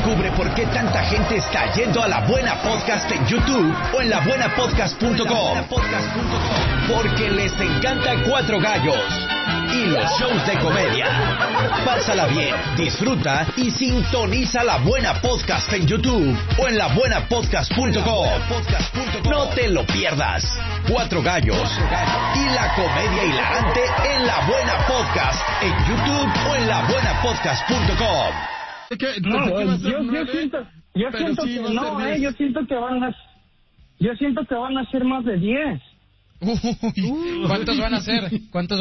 Descubre por qué tanta gente está yendo a La Buena Podcast en YouTube o en labuenapodcast.com. Porque les encanta Cuatro Gallos y los shows de comedia. Pásala bien, disfruta y sintoniza La Buena Podcast en YouTube o en labuenapodcast.com. No te lo pierdas. Cuatro Gallos y la comedia hilarante en La Buena Podcast en YouTube o en labuenapodcast.com. Yo siento que van a ser más de 10. ¿Cuántos van a ser?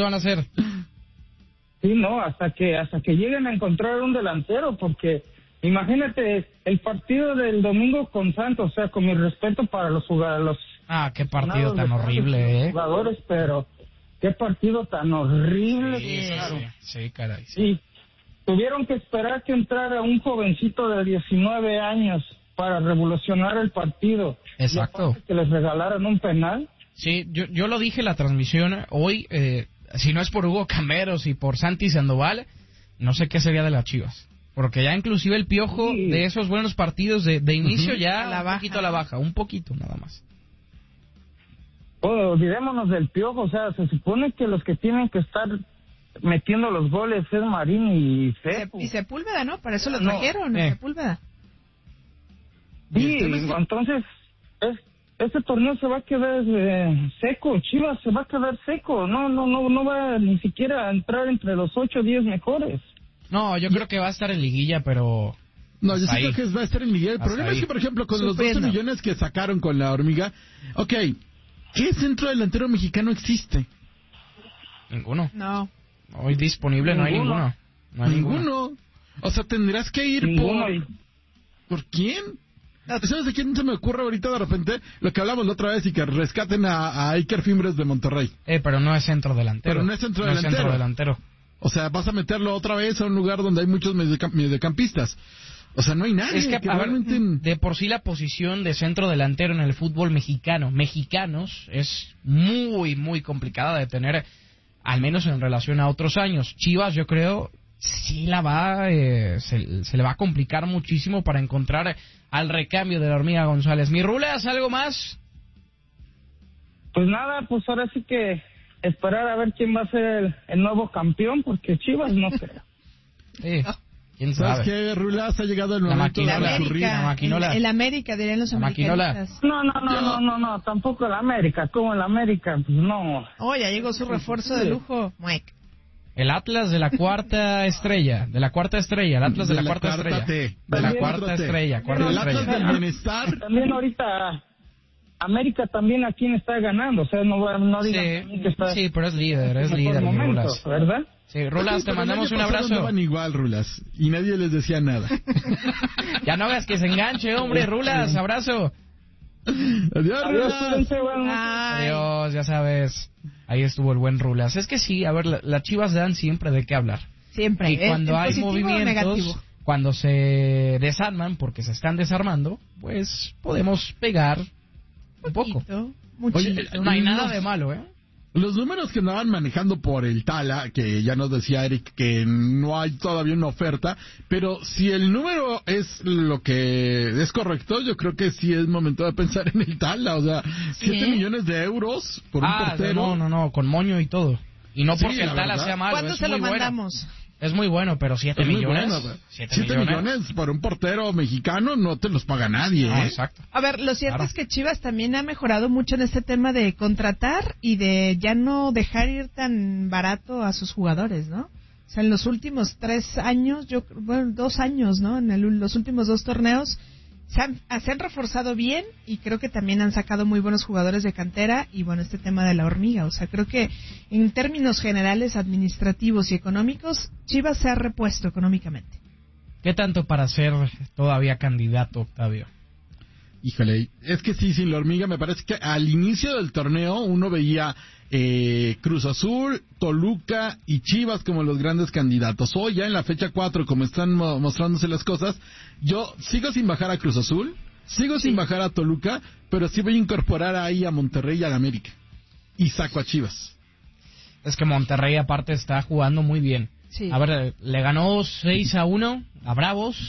Sí, no, hasta que lleguen a encontrar un delantero, porque imagínate el partido del domingo con Santos, o sea, con mi respeto para los jugadores. Qué partido tan horrible, jugadores, pero qué partido tan horrible. Sí, caray. Sí. Tuvieron que esperar que entrara un jovencito de 19 años para revolucionar el partido. Exacto. Que les regalaran un penal. Sí, yo lo dije en la transmisión hoy, si no es por Hugo Camberos y por Santi Sandoval, no sé qué sería de las Chivas. Porque ya inclusive el Piojo de esos buenos partidos de inicio ya un poquito a la baja, un poquito nada más. Olvidémonos del Piojo, o sea, se supone que los que tienen que estar metiendo los goles es Marín y Sepu. Y Sepúlveda, ¿no? Para eso lo trajeron, Sepúlveda. Sí, entonces este torneo se va a quedar seco, Chivas se va a quedar seco, no va ni siquiera a entrar entre los 8 o 10 mejores. No, yo creo que va a estar en liguilla, pero... No, yo sí creo que va a estar en liguilla. El problema es que, por ejemplo, con los 12 millones que sacaron con la hormiga, ¿qué centro delantero mexicano existe? Ninguno. No. Hoy disponible no hay ninguno. No hay ninguno. O sea, tendrás que ir ¿Por quién? ¿Sabes de quién se me ocurre ahorita de repente? Lo que hablamos la otra vez y que rescaten a Iker Fimbres de Monterrey. Pero no es centro delantero. O sea, vas a meterlo otra vez a un lugar donde hay muchos mediocampistas. O sea, no hay nadie. Es que realmente... de por sí la posición de centro delantero en el fútbol mexicanos, es muy, muy complicada de tener, al menos en relación a otros años. Chivas, yo creo, sí se le va a complicar muchísimo para encontrar al recambio de la Hormiga González. ¿Mi Rulas, algo más? Pues nada, pues ahora sí que esperar a ver quién va a ser el nuevo campeón, porque Chivas no creo. Sí, quién sabe. ¿Sabes qué, Rulas? Ha llegado el momento de ocurrir. La América. El América, dirían los americanistas. No, tampoco el América. ¿Cómo el América? Pues no. Ya llegó su refuerzo de lujo. El Atlas de la cuarta estrella. El Atlas de la cuarta estrella. De la cuarta estrella. El Atlas del bienestar. También ahorita América también a quién está ganando. O sea, no digan que está... Sí, pero es líder, Rulas. ¿Verdad? Sí, Rulas, te mandamos un abrazo. Andaban igual, Rulas, y nadie les decía nada. Ya no hagas que se enganche, hombre, Rulas, abrazo. Adiós, Rulas. Adiós, ya sabes. Ahí estuvo el buen Rulas. Es que sí, a ver, las Chivas dan siempre de qué hablar. Siempre. Y cuando hay movimientos, cuando se desarman, porque se están desarmando, pues podemos pegar un poco. Oye, no hay nada de malo, Los números que andaban manejando por el Tala, que ya nos decía Eric que no hay todavía una oferta, pero si el número es lo que es correcto, yo creo que sí es momento de pensar en el Tala. O sea, 7 millones de euros por un portero. No, con moño y todo. Y no porque el Tala sea malo. ¿Cuánto se lo mandamos? Es muy bueno, pero 7 millones. Bueno, 7 millones por un portero mexicano no te los paga nadie. Exacto. A ver, lo cierto es que Chivas también ha mejorado mucho en este tema de contratar y de ya no dejar ir tan barato a sus jugadores, ¿no? O sea, en los últimos 2 años, ¿no? En los últimos 2 torneos se han reforzado bien y creo que también han sacado muy buenos jugadores de cantera y bueno, este tema de la hormiga, o sea, creo que en términos generales administrativos y económicos, Chivas se ha repuesto económicamente. ¿Qué tanto para ser todavía candidato, Octavio? Híjole, es que sí, sin la hormiga me parece que al inicio del torneo uno veía Cruz Azul, Toluca y Chivas como los grandes candidatos. Hoy ya en la fecha 4, como están mostrándose las cosas, yo sigo sin bajar a Cruz Azul, sigo sin bajar a Toluca, pero sí voy a incorporar ahí a Monterrey y a América. Y saco a Chivas. Es que Monterrey aparte está jugando muy bien. Sí. A ver, le ganó 6-1 a Bravos.